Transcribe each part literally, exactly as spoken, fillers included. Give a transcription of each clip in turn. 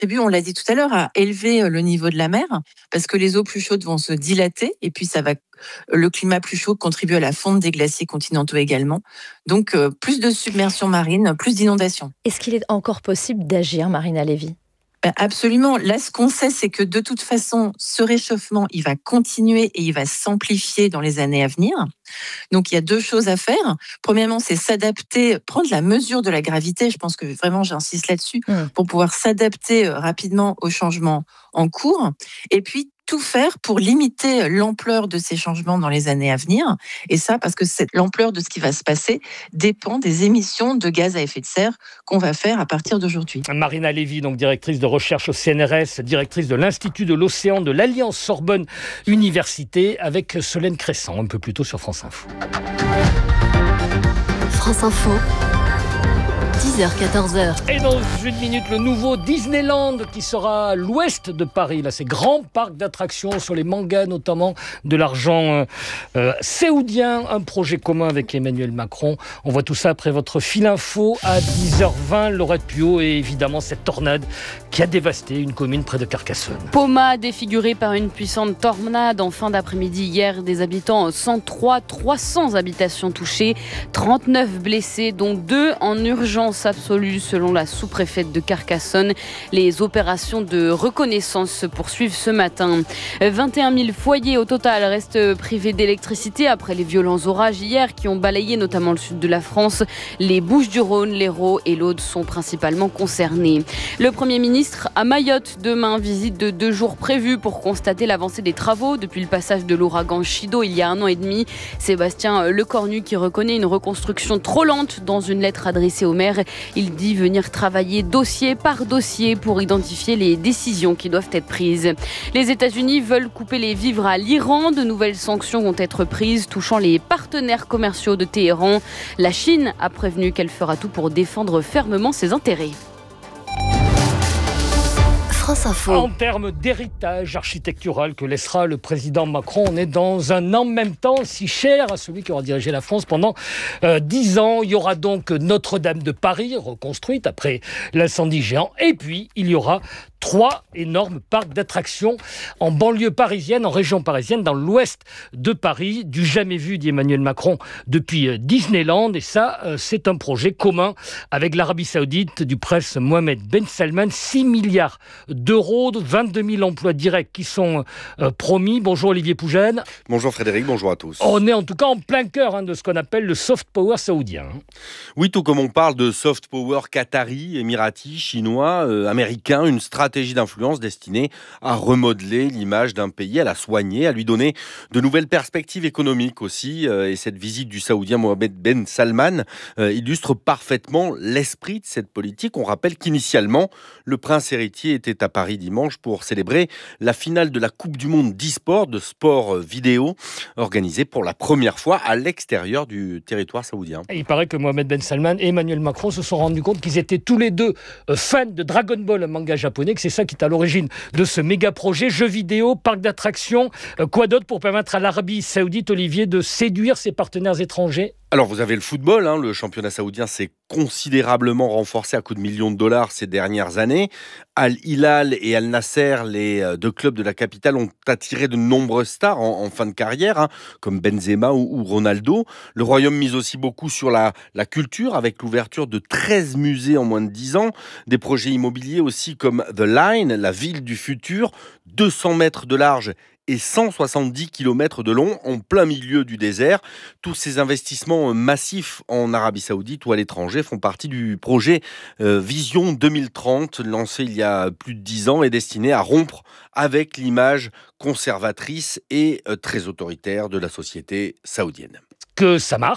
Et puis, on l'a dit tout à l'heure, à élever le niveau de la mer, parce que les eaux plus chaudes vont se dilater, et puis ça va, le climat plus chaud contribue à la fonte des glaciers continentaux également. Donc, euh, plus de submersion marine, plus d'inondations. Est-ce qu'il est encore possible d'agir, Marina Lévy ? Ben absolument. Là, ce qu'on sait, c'est que de toute façon, ce réchauffement, il va continuer et il va s'amplifier dans les années à venir. Donc, il y a deux choses à faire. Premièrement, c'est s'adapter, prendre la mesure de la gravité. Je pense que vraiment, j'insiste là-dessus, mmh. pour pouvoir s'adapter rapidement aux changements en cours. Et puis, tout faire pour limiter l'ampleur de ces changements dans les années à venir. Et ça, parce que cette, l'ampleur de ce qui va se passer dépend des émissions de gaz à effet de serre qu'on va faire à partir d'aujourd'hui. Marina Lévy, donc directrice de recherche au C N R S, directrice de l'Institut de l'Océan de l'Alliance Sorbonne Université, avec Solène Crescent, un peu plus tôt sur France Info. France Info. dix heures quatorze heures. Et dans une minute, le nouveau Disneyland qui sera à l'ouest de Paris. Là, c'est grand parc d'attractions sur les mangas, notamment de l'argent euh, saoudien. Un projet commun avec Emmanuel Macron. On voit tout ça après votre fil info à dix heures vingt. Laurette Puot et évidemment cette tornade qui a dévasté une commune près de Carcassonne. Poma défiguré par une puissante tornade en fin d'après-midi hier. Des habitants cent trois, trois cents habitations touchées, trente-neuf blessés, dont deux en urgence absolue selon la sous-préfète de Carcassonne. Les opérations de reconnaissance se poursuivent ce matin. vingt et un mille foyers au total restent privés d'électricité après les violents orages hier qui ont balayé notamment le sud de la France. Les Bouches-du-Rhône, l'Hérault et l'Aude sont principalement concernés. Le Premier ministre à Mayotte demain, visite de deux jours prévue pour constater l'avancée des travaux depuis le passage de l'ouragan Chido il y a un an et demi. Sébastien Lecornu qui reconnaît une reconstruction trop lente dans une lettre adressée au maire. Il dit venir travailler dossier par dossier pour identifier les décisions qui doivent être prises. Les États-Unis veulent couper les vivres à l'Iran. De nouvelles sanctions vont être prises touchant les partenaires commerciaux de Téhéran. La Chine a prévenu qu'elle fera tout pour défendre fermement ses intérêts. France Info. En termes d'héritage architectural que laissera le président Macron, on est dans un en même temps si cher à celui qui aura dirigé la France pendant euh, dix ans. Il y aura donc Notre-Dame de Paris, reconstruite après l'incendie géant. Et puis, il y aura trois énormes parcs d'attractions en banlieue parisienne, en région parisienne, dans l'ouest de Paris, du jamais vu d'Emmanuel Macron depuis Disneyland. Et ça, c'est un projet commun avec l'Arabie Saoudite du prince Mohamed Ben Salman. six milliards d'euros, vingt-deux mille emplois directs qui sont euh, promis. Bonjour Olivier Pougène. Bonjour Frédéric, bonjour à tous. On est en tout cas en plein cœur hein, de ce qu'on appelle le soft power saoudien. Oui, tout comme on parle de soft power qatari, émirati, chinois, euh, américain, une stratégie stratégie d'influence destinée à remodeler l'image d'un pays, à la soigner, à lui donner de nouvelles perspectives économiques aussi. Et cette visite du Saoudien Mohamed Ben Salman illustre parfaitement l'esprit de cette politique. On rappelle qu'initialement, le prince héritier était à Paris dimanche pour célébrer la finale de la Coupe du Monde d'e-sport, de sport vidéo, organisée pour la première fois à l'extérieur du territoire saoudien. Et il paraît que Mohamed Ben Salman et Emmanuel Macron se sont rendus compte qu'ils étaient tous les deux fans de Dragon Ball, un manga japonais, que c'est ça qui est à l'origine de ce méga projet, jeux vidéo, parc d'attractions, quoi d'autre pour permettre à l'Arabie Saoudite, Olivier, de séduire ses partenaires étrangers ? Alors vous avez le football, hein, le championnat saoudien s'est considérablement renforcé à coups de millions de dollars ces dernières années. Al Hilal et Al Nasser, les deux clubs de la capitale, ont attiré de nombreuses stars en, en fin de carrière, hein, comme Benzema ou, ou Ronaldo. Le Royaume mise aussi beaucoup sur la, la culture, avec l'ouverture de treize musées en moins de dix ans. Des projets immobiliers aussi comme The Line, la ville du futur, deux cents mètres de large et cent soixante-dix kilomètres de long, en plein milieu du désert. Tous ces investissements massifs en Arabie Saoudite ou à l'étranger font partie du projet euh, Vision deux mille trente, lancé il y a plus de dix ans et destiné à rompre avec l'image conservatrice et euh, très autoritaire de la société saoudienne. Que ça marche ?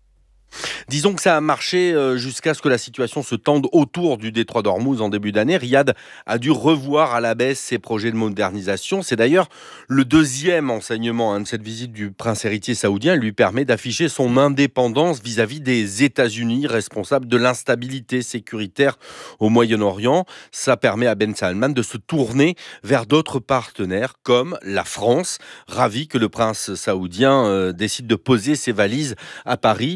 Disons que ça a marché jusqu'à ce que la situation se tende autour du détroit d'Ormuz en début d'année. Riyad a dû revoir à la baisse ses projets de modernisation. C'est d'ailleurs le deuxième enseignement hein, de cette visite du prince héritier saoudien. Il lui permet d'afficher son indépendance vis-à-vis des États-Unis, responsables de l'instabilité sécuritaire au Moyen-Orient. Ça permet à Ben Salman de se tourner vers d'autres partenaires comme la France. Ravi que le prince saoudien euh, décide de poser ses valises à Paris dans un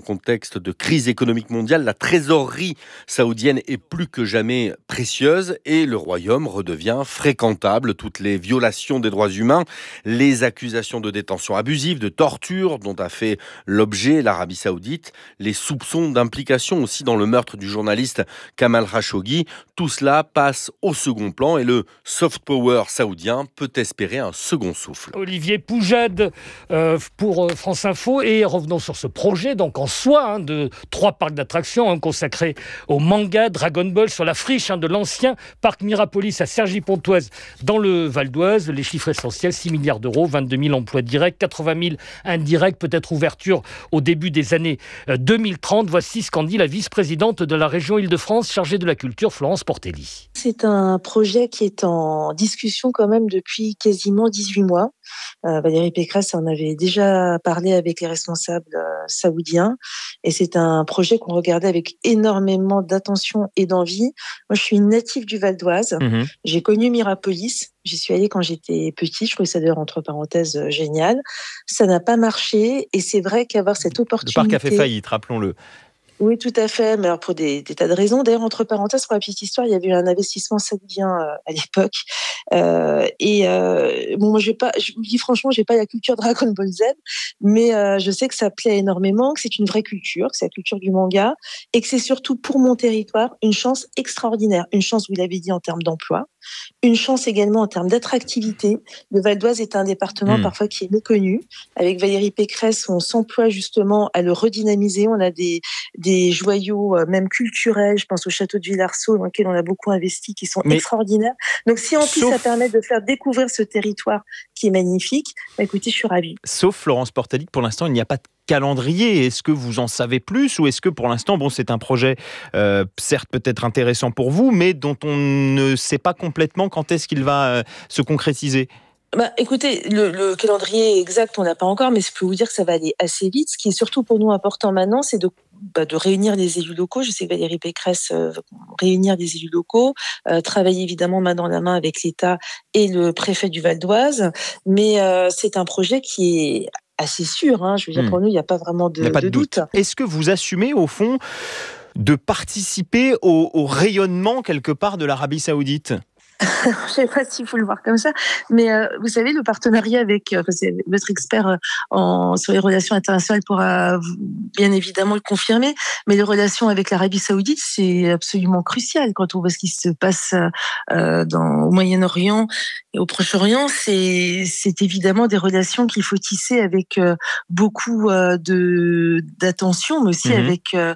contexte de crise économique mondiale, la trésorerie saoudienne est plus que jamais précieuse et le royaume redevient fréquentable. Toutes les violations des droits humains, les accusations de détention abusive, de torture dont a fait l'objet l'Arabie saoudite, les soupçons d'implication aussi dans le meurtre du journaliste Kamal Khashoggi, tout cela passe au second plan et le soft power saoudien peut espérer un second souffle. Olivier Poujade euh, pour France Info, et revenons sur ce projet donc en soi hein, de trois parcs d'attractions hein, consacrés au manga Dragon Ball sur la friche hein, de l'ancien parc Mirapolis à Cergy-Pontoise dans le Val d'Oise. Les chiffres essentiels, six milliards d'euros, vingt-deux mille emplois directs, quatre-vingt mille indirects, peut-être ouverture au début des années deux mille trente. Voici ce qu'en dit la vice-présidente de la région Île-de-France chargée de la culture, Florence Portelli. C'est un projet qui est en discussion quand même depuis quasiment dix-huit mois. Euh, Valérie Pécresse en avait déjà parlé avec les responsables euh, saoudiens et c'est un projet qu'on regardait avec énormément d'attention et d'envie. Moi, je suis une native du Val d'Oise. Mmh. J'ai connu Mirapolis. J'y suis allée quand j'étais petite. Je trouvais ça d'ailleurs, entre parenthèses, euh, génial. Ça n'a pas marché et c'est vrai qu'avoir cette opportunité... Le parc a fait faillite, rappelons-le. Oui, tout à fait, mais alors pour des, des tas de raisons. D'ailleurs, entre parenthèses, pour la petite histoire, il y avait eu un investissement saoudien euh, à l'époque. Euh, et euh, bon, moi, je vais pas, je vous dis franchement, j'ai pas la culture Dragon Ball Z, mais euh, je sais que ça plaît énormément, que c'est une vraie culture, que c'est la culture du manga, et que c'est surtout pour mon territoire une chance extraordinaire, une chance, vous l'avez dit, en termes d'emploi, une chance également en termes d'attractivité. Le Val d'Oise est un département mmh. parfois qui est méconnu. Avec Valérie Pécresse, on s'emploie justement à le redynamiser. On a des des joyaux, euh, même culturels, je pense au château de Villarceau, dans lequel on a beaucoup investi, qui sont Mais extraordinaires. Donc si en plus sauf... ça permet de faire découvrir ce territoire qui est magnifique, bah, écoutez, je suis ravie. Sauf Florence Portelli, pour l'instant, il n'y a pas de calendrier. Est-ce que vous en savez plus ou est-ce que pour l'instant, bon, c'est un projet euh, certes peut-être intéressant pour vous, mais dont on ne sait pas complètement quand est-ce qu'il va euh, se concrétiser ? Bah, écoutez, le, le calendrier exact, on n'a pas encore, mais je peux vous dire que ça va aller assez vite. Ce qui est surtout pour nous important maintenant, c'est de, bah, de réunir les élus locaux. Je sais que Valérie Pécresse euh, veut réunir des élus locaux, euh, travailler évidemment main dans la main avec l'État et le préfet du Val d'Oise. Mais euh, c'est un projet qui est assez sûr. Hein. Je veux dire, mmh. pour nous, il n'y a pas vraiment de, pas de, de doute. doute. Est-ce que vous assumez, au fond, de participer au, au rayonnement, quelque part, de l'Arabie Saoudite ? Je ne sais pas s'il faut le voir comme ça, mais euh, vous savez, le partenariat avec euh, c'est votre expert euh, en, sur les relations internationales pourra bien évidemment le confirmer, mais les relations avec l'Arabie Saoudite, c'est absolument crucial quand on voit ce qui se passe euh, dans, au Moyen-Orient et au Proche-Orient. C'est, c'est évidemment des relations qu'il faut tisser avec euh, beaucoup euh, de, d'attention, mais aussi mmh. avec euh,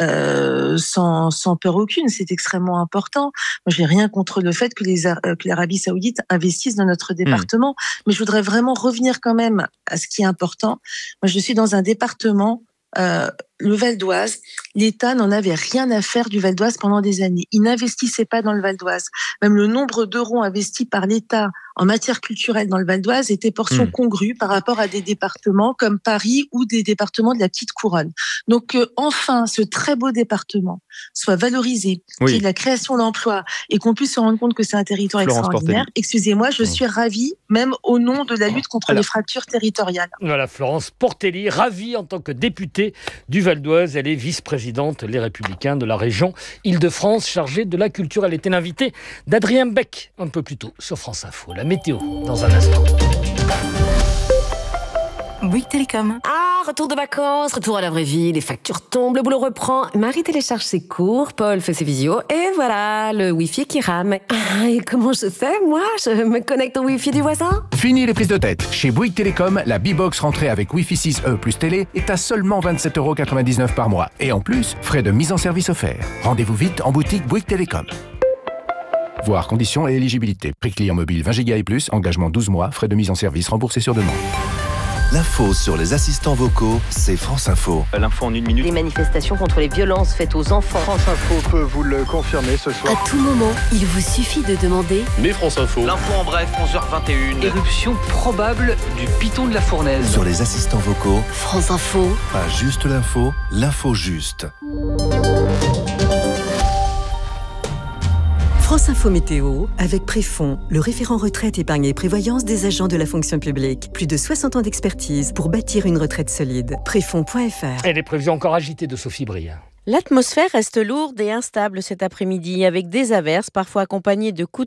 euh, sans, sans peur aucune. C'est extrêmement important. Moi, j'ai rien contre le fait que Les, que l'Arabie Saoudite investisse dans notre département. Mmh. Mais je voudrais vraiment revenir quand même à ce qui est important. Moi, je suis dans un département, euh, le Val d'Oise. L'État n'en avait rien à faire du Val d'Oise pendant des années. Il n'investissait pas dans le Val d'Oise. Même le nombre d'euros investis par l'État en matière culturelle dans le Val d'Oise était portion mmh. congrue par rapport à des départements comme Paris ou des départements de la Petite Couronne. Donc, euh, enfin, ce très beau département soit valorisé, oui. qu'il y ait de la création d'emplois et qu'on puisse se rendre compte que c'est un territoire Florence extraordinaire. Portelli. Excusez-moi, je suis ravie, même au nom de la lutte contre Alors, les fractures territoriales. Voilà, Florence Portelli, ravie en tant que députée du Val d'Oise. Elle est vice-présidente Les Républicains de la région Île-de-France, chargée de la culture. Elle était l'invitée d'Adrien Beck un peu plus tôt sur France Info. La météo, dans un instant. Bouygues Télécom. Ah, retour de vacances, retour à la vraie vie, les factures tombent, le boulot reprend. Marie télécharge ses cours, Paul fait ses visios, et voilà, le Wi-Fi qui rame. Ah, et comment je fais, moi ? Je me connecte au Wi-Fi du voisin ? Fini les prises de tête. Chez Bouygues Télécom, la B-Box rentrée avec Wi-Fi six E plus télé est à seulement vingt-sept euros quatre-vingt-dix-neuf par mois. Et en plus, frais de mise en service offerts. Rendez-vous vite en boutique Bouygues Télécom. Voir conditions et éligibilité. Prix client mobile vingt giga et plus, engagement douze mois, frais de mise en service remboursés sur demande. L'info sur les assistants vocaux, c'est France Info. L'info en une minute. Les manifestations contre les violences faites aux enfants. France Info peut vous le confirmer ce soir. À tout moment, il vous suffit de demander. Mais France Info. L'info en bref, onze heures vingt et une. Éruption probable du piton de la Fournaise. Sur les assistants vocaux. France Info. Pas juste l'info, l'info juste. France Info Météo, avec Préfond, le référent retraite, épargne et prévoyance des agents de la fonction publique. Plus de soixante ans d'expertise pour bâtir une retraite solide. Préfond point f r. Et les prévisions encore agitées de Sophie Briand. L'atmosphère reste lourde et instable cet après-midi, avec des averses, parfois accompagnées de coups de